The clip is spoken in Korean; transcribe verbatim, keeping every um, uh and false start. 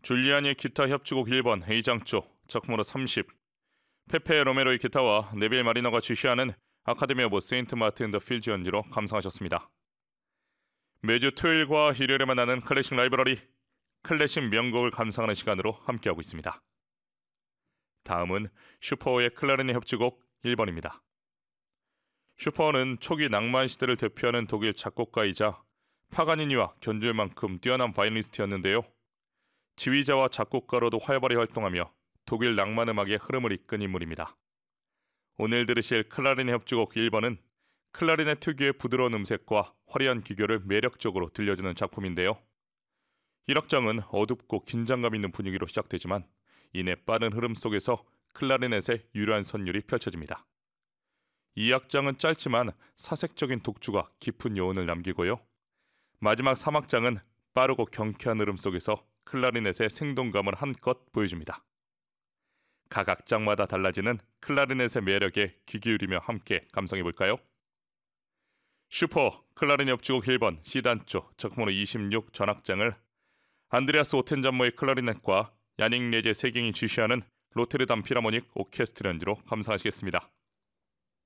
줄리아니의 기타 협주곡 일 번 A장조 작품으로 삼십, 페페 로메로의 기타와 네빌 마리너가 지휘하는 아카데미 오브 세인트 마틴 더 필즈 연주로 감상하셨습니다. 매주 토요일과 일요일에 만나는 클래식 라이브러리, 클래식 명곡을 감상하는 시간으로 함께하고 있습니다. 다음은 슈퍼어의 클라리넷 협주곡 일 번입니다. 슈퍼어는 초기 낭만 시대를 대표하는 독일 작곡가이자 파가니니와 견줄 만큼 뛰어난 바이올리니스트였는데요. 지휘자와 작곡가로도 활발히 활동하며 독일 낭만 음악의 흐름을 이끈 인물입니다. 오늘 들으실 클라리넷 협주곡 일 번은 클라리넷 특유의 부드러운 음색과 화려한 기교를 매력적으로 들려주는 작품인데요. 일 악장은 어둡고 긴장감 있는 분위기로 시작되지만 이내 빠른 흐름 속에서 클라리넷의 유려한 선율이 펼쳐집니다. 이 악장은 짧지만 사색적인 독주가 깊은 여운을 남기고요. 마지막 삼 악장은 빠르고 경쾌한 흐름 속에서 클라리넷의 생동감을 한껏 보여줍니다. 각 악장마다 달라지는 클라리넷의 매력에 귀 기울이며 함께 감상해볼까요? 슈퍼 클라리넷 협주곡 일 번 C단조 작품으로 이십육 전악장을 안드레아스 오텐잠머의 클라리넷과 야닉 레제 세경이 지휘하는 로테르담 필하모닉 오케스트라 연주로 감상하시겠습니다.